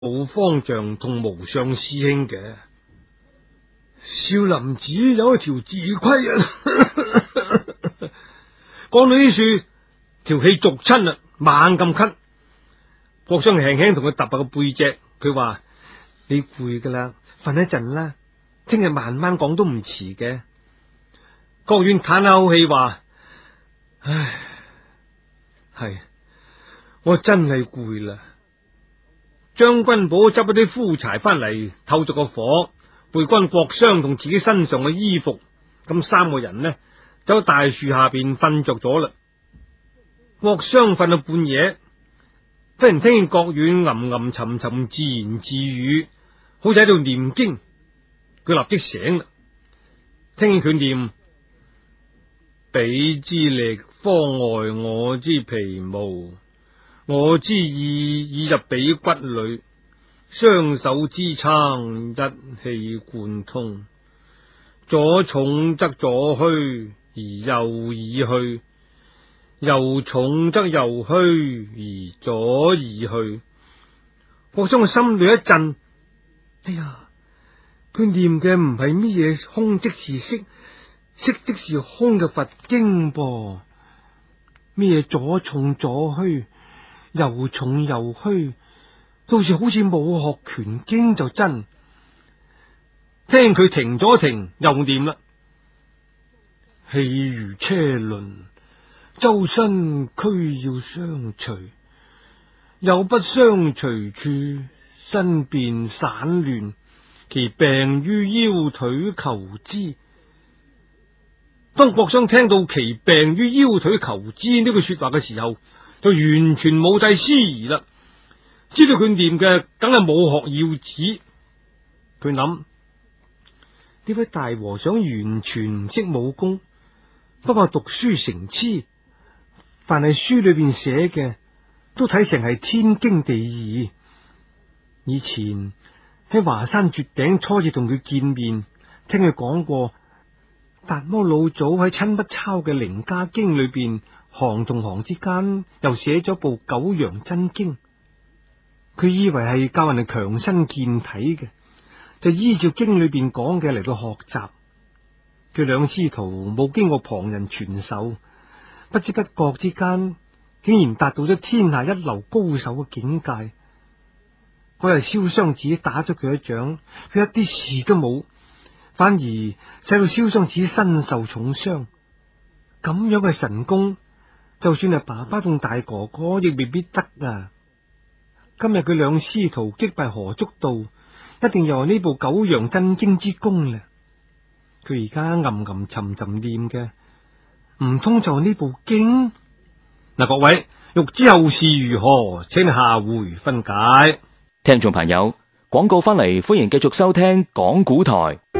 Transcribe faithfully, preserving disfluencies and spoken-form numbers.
無方丈同無相師兄嘅。少林寺有一條自規啊！講到呢處，條氣俗親啦，猛咁咳。郭襄輕輕同佢揼下個背脊，佢話：你攰噶啦，瞓一陣啦，聽日慢慢講都唔遲嘅。郭遠嘆下口氣話：唉，係，我真係攰啦。將軍寶執咗啲枯柴翻嚟，透咗個火，背乾郭襄同自己身上嘅衣服，咁三個人呢，就喺大樹下邊瞓着咗啦。郭襄瞓到半夜，忽然聽見郭遠吟吟沉沉自言自語，好似喺度念經。佢立即醒啦，聽見佢念：彼之力，方外我之皮毛，我之意已入彼骨裏，雙手支撐，一氣貫通。左重則左虛，而右已虛；右重則右虛，而左已虛。我將個心裏一震，哎呀，佢念嘅唔係乜嘢空即是色，色即是空嘅佛經噃，咩左重左虛，右重右虛，到時好似冇學拳經就真。聽佢停咗停，又念啦：氣如車輪，周身軀要相隨，有不相隨處，身便散亂，其病於腰腿求之。當郭襄聽到其病於腰腿求之呢句說話嘅時候，就完全冇制思疑啦，知道佢念嘅梗係冇學要旨。佢諗，呢位大和尚完全唔識武功，不過讀書成痴，凡係書裏邊寫嘅都睇成係天經地義。以前喺華山絕頂初次同佢見面，聽佢講過達摩老祖喺親筆抄嘅《楞伽經》裏邊，行同行之間又寫咗部《九陽真經》，佢以為係教人哋強身健體嘅，就依照經裏邊講嘅嚟到學習。佢兩師徒冇經過旁人傳授，不知不覺之間竟然達到咗天下一流高手嘅境界。嗰日蕭雙子打咗佢一掌，佢一啲事都冇，反而使到蕭雙子身受重傷。咁樣嘅神功，就算係爸爸同大哥哥亦未必得啊！今日佢兩師徒擊敗何足道，一定又係呢部九陽真經之功啦。佢而家吟吟沉沉念嘅，唔通就係呢部經？嗱，各位欲知後事如何，請下回分解。 聽眾朋友，廣告翻嚟，歡迎繼續收聽講古台。